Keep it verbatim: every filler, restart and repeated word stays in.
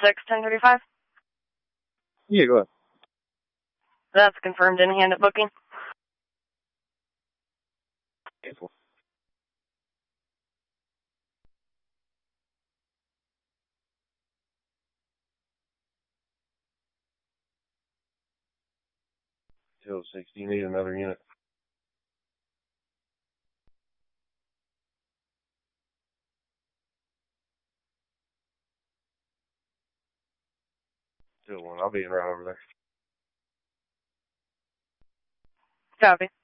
six, ten thirty-five. Yeah, go ahead. That's confirmed in hand at booking. Beautiful. Till sixty, you need another unit. Till one, I'll be right over there. Copy.